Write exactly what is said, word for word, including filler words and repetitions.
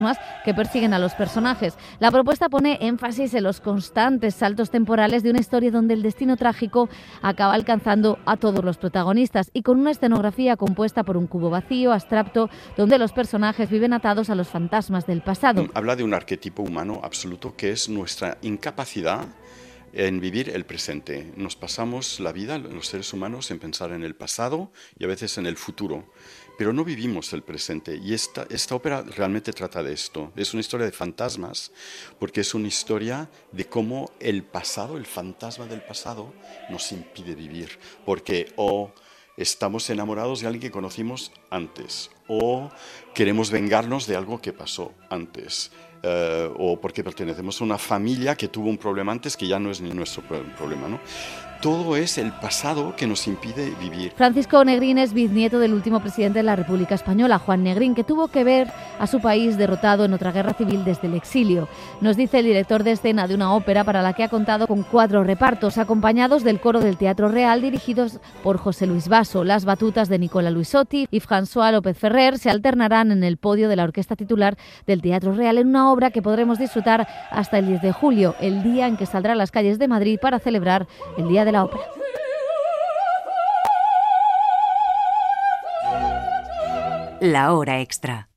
que persiguen a los personajes. La propuesta pone énfasis en los constantes saltos temporales de una historia donde el destino trágico acaba alcanzando a todos los protagonistas y con una escenografía compuesta por un cubo vacío, abstracto, donde los personajes viven atados a los fantasmas del pasado. Habla de un arquetipo humano absoluto que es nuestra incapacidad en vivir el presente. Nos pasamos la vida, los seres humanos, en pensar en el pasado y a veces en el futuro, pero no vivimos el presente. Y esta, esta ópera realmente trata de esto. Es una historia de fantasmas, porque es una historia de cómo el pasado, el fantasma del pasado, nos impide vivir. Porque o estamos enamorados de alguien que conocimos antes, o queremos vengarnos de algo que pasó antes. Uh, o porque pertenecemos a una familia que tuvo un problema antes que ya no es ni nuestro problema, ¿no? Todo es el pasado que nos impide vivir. Francisco Negrín es bisnieto del último presidente de la República Española, Juan Negrín, que tuvo que ver a su país derrotado en otra guerra civil desde el exilio. Nos dice el director de escena de una ópera para la que ha contado con cuatro repartos, acompañados del coro del Teatro Real, dirigidos por José Luis Basso. Las batutas de Nicola Luisotti y François López Ferrer se alternarán en el podio de la orquesta titular del Teatro Real en una obra que podremos disfrutar hasta el diez de julio, el día en que saldrá a las calles de Madrid para celebrar el Día de la Ópera. La hora extra.